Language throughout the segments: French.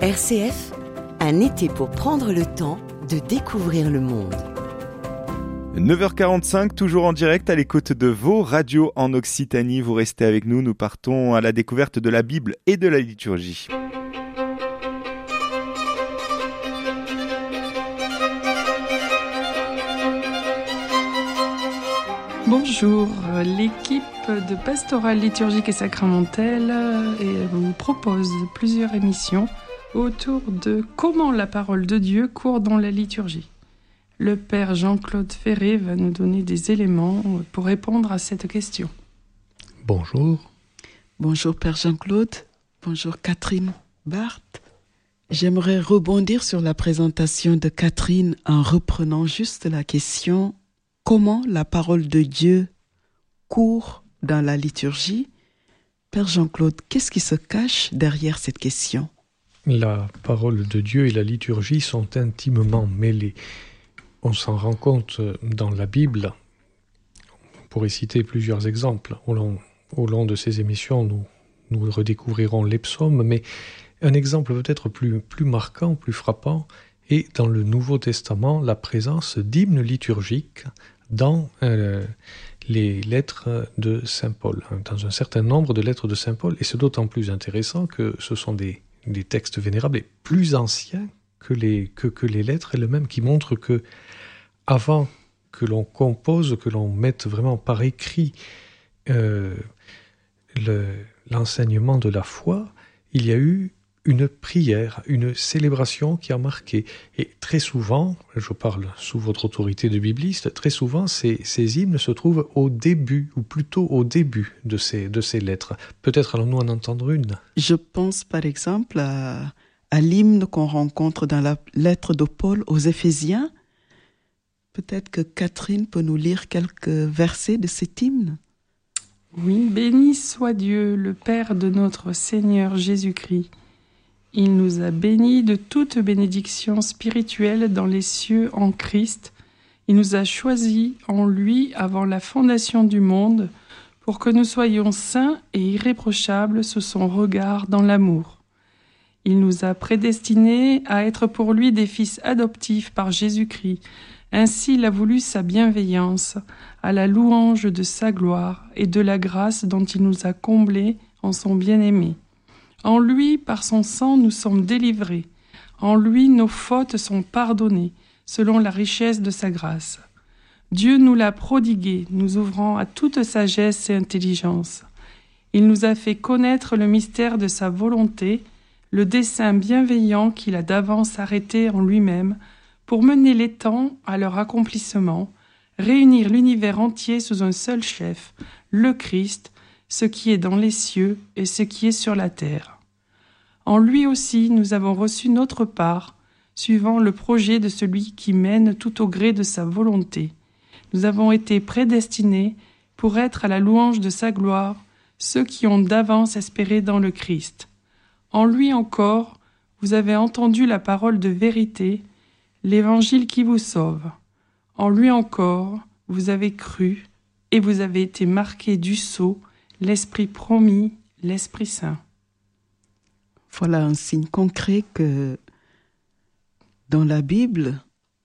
RCF, un été pour prendre le temps de découvrir le monde. 9h45, toujours en direct à l'écoute de vos radios en Occitanie. Vous restez avec nous, nous partons à la découverte de la Bible et de la liturgie. Bonjour, l'équipe de Pastorale liturgique et sacramentelle vous propose plusieurs émissions autour de comment la parole de Dieu court dans la liturgie. Le Père Jean-Claude Ferré va nous donner des éléments pour répondre à cette question. Bonjour. Bonjour Père Jean-Claude. Bonjour Catherine Barthes. J'aimerais rebondir sur la présentation de Catherine en reprenant juste la question « Comment la parole de Dieu court dans la liturgie ?» Père Jean-Claude, qu'est-ce qui se cache derrière cette question ? La parole de Dieu et la liturgie sont intimement mêlées. On s'en rend compte dans la Bible. On pourrait citer plusieurs exemples. Au long de ces émissions, nous redécouvrirons les psaumes, mais un exemple peut-être plus marquant, plus frappant, est dans le Nouveau Testament la présence d'hymnes liturgiques dans les lettres de Saint Paul, dans un certain nombre de lettres de Saint Paul, et c'est d'autant plus intéressant que ce sont des textes vénérables et plus anciens que les lettres elles-mêmes, qui montrent que avant que l'on compose, que l'on mette vraiment par écrit l'enseignement de la foi, il y a eu une prière, une célébration qui a marqué. Et très souvent, je parle sous votre autorité de bibliste, très souvent ces hymnes se trouvent au début, ou plutôt au début de ces lettres. Peut-être allons-nous en entendre une. Je pense par exemple à l'hymne qu'on rencontre dans la lettre de Paul aux Éphésiens. Peut-être que Catherine peut nous lire quelques versets de cet hymne. Oui, béni soit Dieu, le Père de notre Seigneur Jésus-Christ. Il nous a bénis de toute bénédiction spirituelle dans les cieux en Christ. Il nous a choisis en lui avant la fondation du monde pour que nous soyons saints et irréprochables sous son regard dans l'amour. Il nous a prédestinés à être pour lui des fils adoptifs par Jésus-Christ. Ainsi il a voulu sa bienveillance, à la louange de sa gloire et de la grâce dont il nous a comblés en son bien-aimé. En lui, par son sang, nous sommes délivrés. En lui, nos fautes sont pardonnées, selon la richesse de sa grâce. Dieu nous l'a prodigué, nous ouvrant à toute sagesse et intelligence. Il nous a fait connaître le mystère de sa volonté, le dessein bienveillant qu'il a d'avance arrêté en lui-même, pour mener les temps à leur accomplissement, réunir l'univers entier sous un seul chef, le Christ, ce qui est dans les cieux et ce qui est sur la terre. En lui aussi, nous avons reçu notre part, suivant le projet de celui qui mène tout au gré de sa volonté. Nous avons été prédestinés pour être à la louange de sa gloire, ceux qui ont d'avance espéré dans le Christ. En lui encore, vous avez entendu la parole de vérité, l'évangile qui vous sauve. En lui encore, vous avez cru et vous avez été marqués du sceau, l'Esprit promis, l'Esprit Saint. Voilà un signe concret que dans la Bible,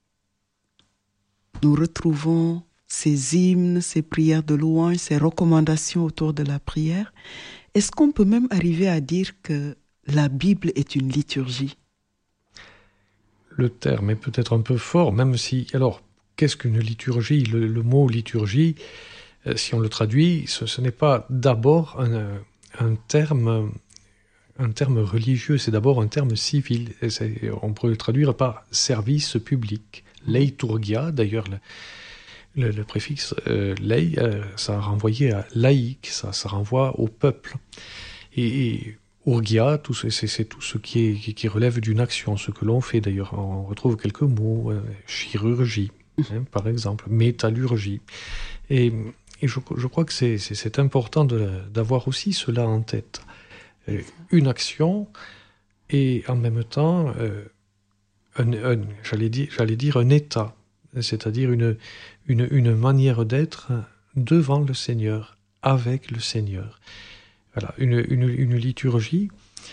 nous retrouvons ces hymnes, ces prières de louange, ces recommandations autour de la prière. Est-ce qu'on peut même arriver à dire que la Bible est une liturgie ? Le terme est peut-être un peu fort, même si... Alors, qu'est-ce qu'une liturgie ? Le mot liturgie, si on le traduit, ce n'est pas d'abord un terme religieux, c'est d'abord un terme civil. On pourrait le traduire par service public. Leiturgia, d'ailleurs, le préfixe lei, ça renvoyait à laïque, ça renvoie au peuple. Et urgia, c'est tout ce qui relève d'une action, ce que l'on fait. D'ailleurs, on retrouve quelques mots, chirurgie, par exemple, métallurgie. Et je crois que c'est important d'avoir aussi cela en tête. Une action et en même temps j'allais dire un état, c'est-à-dire une manière d'être devant le Seigneur, avec le Seigneur. Voilà, une liturgie,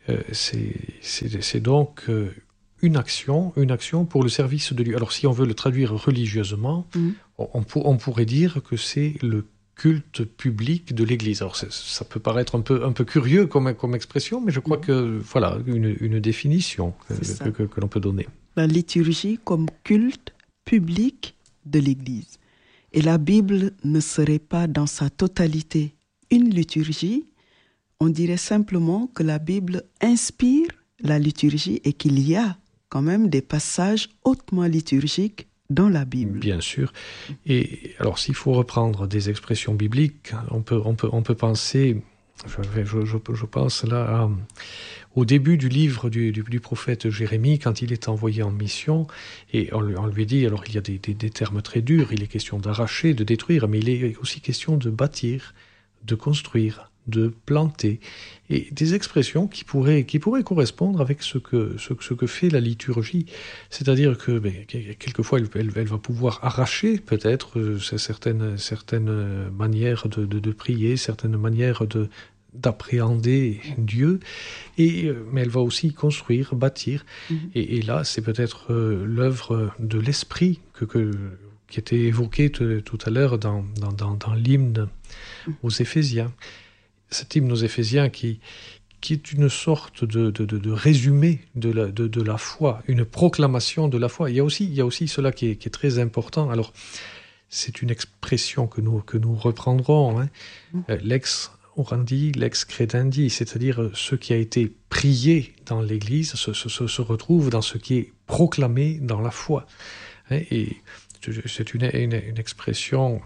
C'est donc une action pour le service de Dieu. Alors si on veut le traduire religieusement, on pourrait dire que c'est le culte public de l'Église. Alors ça peut paraître un peu curieux comme expression, mais je crois que voilà une définition que l'on peut donner. La liturgie comme culte public de l'Église. Et la Bible ne serait pas dans sa totalité une liturgie. On dirait simplement que la Bible inspire la liturgie et qu'il y a quand même des passages hautement liturgiques dans la Bible. Bien sûr. Et alors, s'il faut reprendre des expressions bibliques, on peut penser, je pense là au début du livre du prophète Jérémie, quand il est envoyé en mission, et on lui dit, alors il y a des termes très durs, il est question d'arracher, de détruire, mais il est aussi question de bâtir, de construire, de planter, et des expressions qui pourraient correspondre avec ce que fait la liturgie. C'est-à-dire que quelquefois elle va pouvoir arracher peut-être certaines manières de prier, certaines manières d'appréhender Dieu, mais elle va aussi construire, bâtir, et là c'est peut-être l'œuvre de l'esprit qui était évoquée tout à l'heure dans l'hymne aux Éphésiens. Cet hymne aux Éphésiens qui est une sorte de résumé de la foi, une proclamation de la foi. Il y a aussi cela qui est très important. Alors, c'est une expression que nous reprendrons, lex orandi, lex credendi, c'est-à-dire ce qui a été prié dans l'Église se retrouve dans ce qui est proclamé dans la foi. Et c'est une expression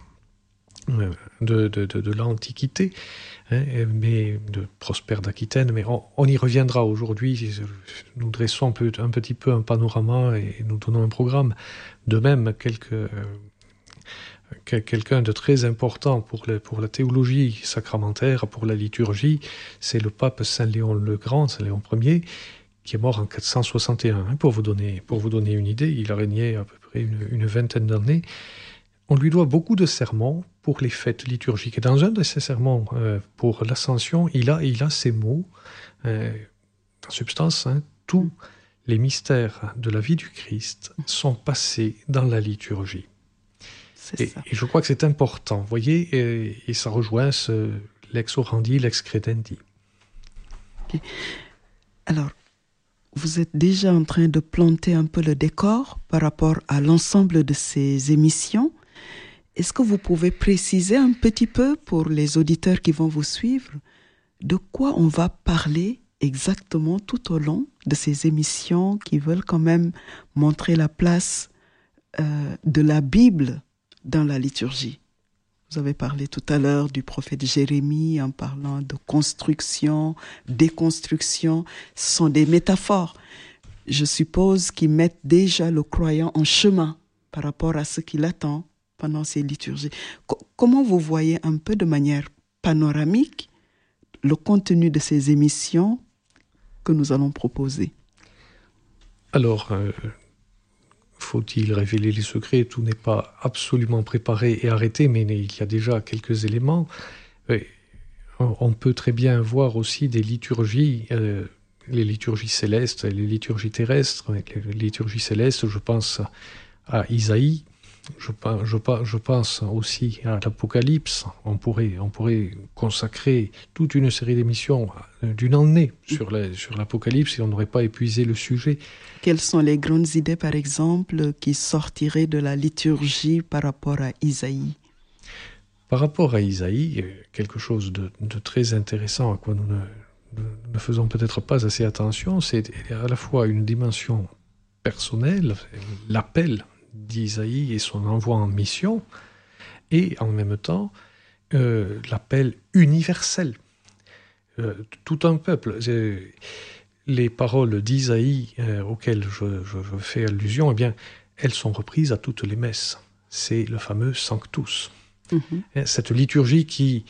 de l'Antiquité, mais de Prosper d'Aquitaine, mais on y reviendra aujourd'hui. Nous dressons un petit peu un panorama et nous donnons un programme. De même, quelqu'un de très important pour la théologie sacramentaire, pour la liturgie, c'est le pape Saint Léon le Grand, Saint Léon Ier, qui est mort en 461. Pour vous donner une idée, il a régné à peu près une vingtaine d'années. On lui doit beaucoup de sermons pour les fêtes liturgiques. Et dans un de ces sermons pour l'Ascension, il a ces mots, en substance, tous les mystères de la vie du Christ sont passés dans la liturgie. Et je crois que c'est important, vous voyez, et ça rejoint ce lex orandi, lex credendi. Okay. Alors, vous êtes déjà en train de planter un peu le décor par rapport à l'ensemble de ces émissions. Est-ce que vous pouvez préciser un petit peu pour les auditeurs qui vont vous suivre de quoi on va parler exactement tout au long de ces émissions qui veulent quand même montrer la place de la Bible dans la liturgie? Vous avez parlé tout à l'heure du prophète Jérémie en parlant de construction, déconstruction. Ce sont des métaphores, je suppose, qui mettent déjà le croyant en chemin par rapport à ce qu'il attend pendant ces liturgies. Comment vous voyez un peu de manière panoramique le contenu de ces émissions que nous allons proposer? Alors, faut-il révéler les secrets? Tout n'est pas absolument préparé et arrêté, mais il y a déjà quelques éléments. On peut très bien voir aussi des liturgies, les liturgies célestes et les liturgies terrestres. Les liturgies célestes, je pense à Isaïe, je pense aussi à l'Apocalypse. On pourrait consacrer toute une série d'émissions d'une année sur l'Apocalypse et on n'aurait pas épuisé le sujet. Quelles sont les grandes idées, par exemple, qui sortiraient de la liturgie par rapport à Isaïe? Par rapport à Isaïe, quelque chose de très intéressant à quoi nous ne faisons peut-être pas assez attention, c'est à la fois une dimension personnelle, l'appel d'Isaïe et son envoi en mission, et en même temps l'appel universel. Tout un peuple. Les paroles d'Isaïe auxquelles je fais allusion, eh bien, elles sont reprises à toutes les messes. C'est le fameux Sanctus. Cette liturgie qui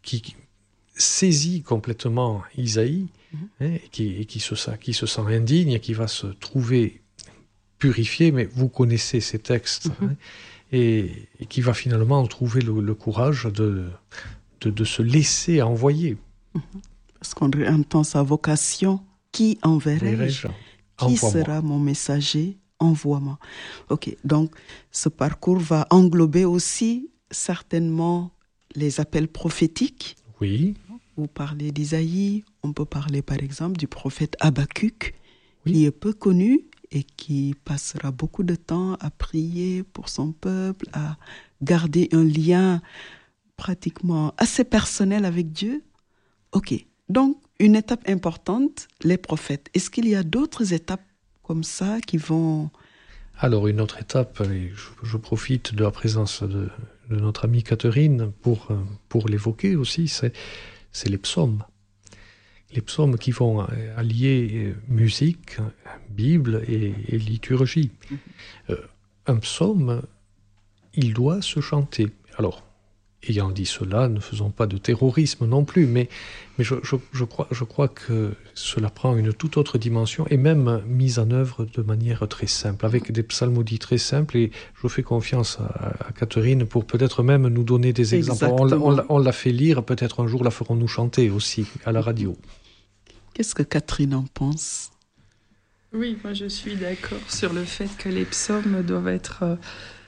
saisit complètement Isaïe, et qui se sent indigne et qui va se trouver purifié, mais vous connaissez ces textes, et qui va finalement trouver le courage de se laisser envoyer. Parce qu'on entend sa vocation Qui enverrai-je? Qui Envoie-moi. sera mon messager? Envoie-moi. Ok, donc ce parcours va englober aussi certainement les appels prophétiques. Oui, Vous parlez d'Isaïe, on peut parler par exemple du prophète Habakkuk, Oui. qui est peu connu et qui passera beaucoup de temps à prier pour son peuple, à garder un lien pratiquement assez personnel avec Dieu. Ok, donc une étape importante, les prophètes. Est-ce qu'il y a d'autres étapes comme ça qui vont... alors une autre étape, et je profite de la présence de notre amie Catherine pour l'évoquer aussi, c'est les psaumes. Les psaumes qui vont allier musique, Bible et liturgie. Un psaume, il doit se chanter. Alors, ayant dit cela, ne faisons pas de terrorisme non plus, mais je crois que cela prend une toute autre dimension et même mise en œuvre de manière très simple, avec des psalmodies très simples, et je fais confiance à Catherine pour peut-être même nous donner des exemples. On l'a fait lire, peut-être un jour la ferons-nous chanter aussi à la radio. Qu'est-ce que Catherine en pense? Oui, moi je suis d'accord sur le fait que les psaumes doivent être,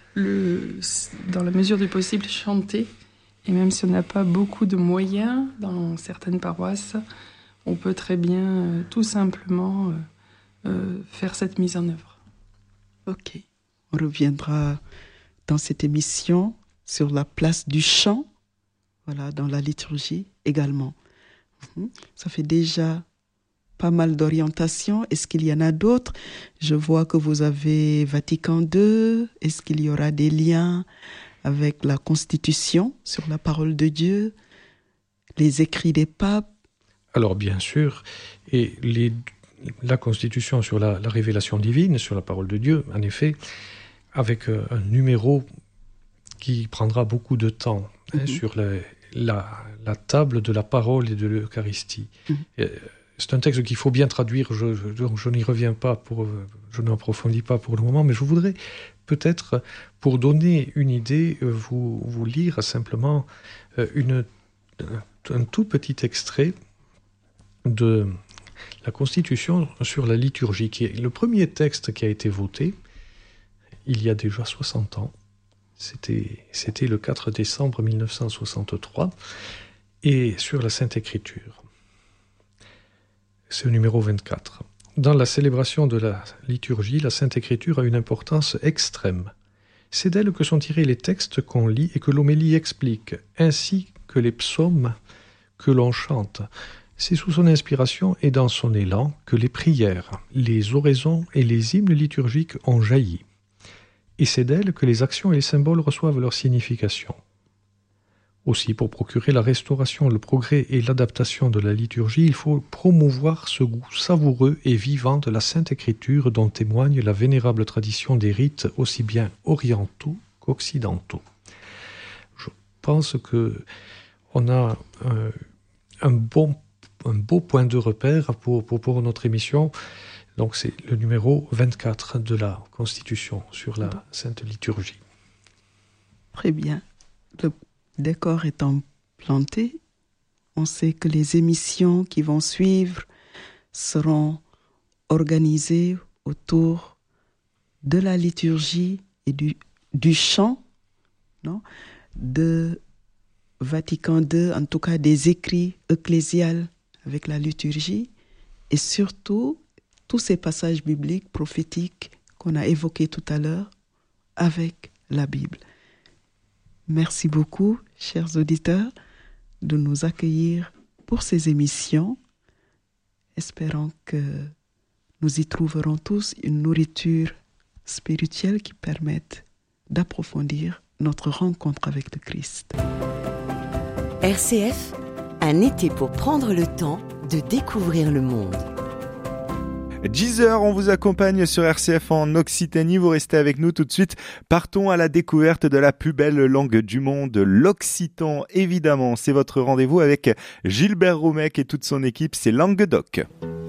dans la mesure du possible, chantés. Et même si on n'a pas beaucoup de moyens dans certaines paroisses, on peut très bien tout simplement faire cette mise en œuvre. Ok, on reviendra dans cette émission sur la place du chant, voilà, dans la liturgie également. Ça fait déjà pas mal d'orientations. Est-ce qu'il y en a d'autres? Je vois que vous avez Vatican II. Est-ce qu'il y aura des liens avec la Constitution sur la parole de Dieu, les écrits des papes? Alors bien sûr, et la Constitution sur la révélation divine, sur la parole de Dieu, en effet, avec un numéro qui prendra beaucoup de temps sur la table de la parole et de l'Eucharistie. C'est un texte qu'il faut bien traduire, je n'y reviens pas, je n'approfondis pas pour le moment, mais je voudrais peut-être, pour donner une idée, vous lire simplement un tout petit extrait de la Constitution sur la liturgie, qui est le premier texte qui a été voté il y a déjà 60 ans. C'était le 4 décembre 1963, et sur la Sainte Écriture. C'est le numéro 24. Dans la célébration de la liturgie, la Sainte Écriture a une importance extrême. C'est d'elle que sont tirés les textes qu'on lit et que l'homélie explique, ainsi que les psaumes que l'on chante. C'est sous son inspiration et dans son élan que les prières, les oraisons et les hymnes liturgiques ont jailli. Et c'est d'elle que les actions et les symboles reçoivent leur signification. Aussi, pour procurer la restauration, le progrès et l'adaptation de la liturgie, il faut promouvoir ce goût savoureux et vivant de la Sainte Écriture dont témoigne la vénérable tradition des rites aussi bien orientaux qu'occidentaux. Je pense qu'on a un beau point de repère pour notre émission. Donc c'est le numéro 24 de la Constitution sur la Sainte Liturgie. Très bien. Le décor étant planté, on sait que les émissions qui vont suivre seront organisées autour de la liturgie et du chant, non, de Vatican II, en tout cas des écrits ecclésiales avec la liturgie, et surtout tous ces passages bibliques, prophétiques qu'on a évoqués tout à l'heure avec la Bible. Merci beaucoup, chers auditeurs, de nous accueillir pour ces émissions, espérant que nous y trouverons tous une nourriture spirituelle qui permette d'approfondir notre rencontre avec le Christ. RCF, un été pour prendre le temps de découvrir le monde. 10h, on vous accompagne sur RCF en Occitanie. Vous restez avec nous tout de suite. Partons à la découverte de la plus belle langue du monde, l'occitan. Évidemment, c'est votre rendez-vous avec Gilbert Roumec et toute son équipe, c'est Languedoc.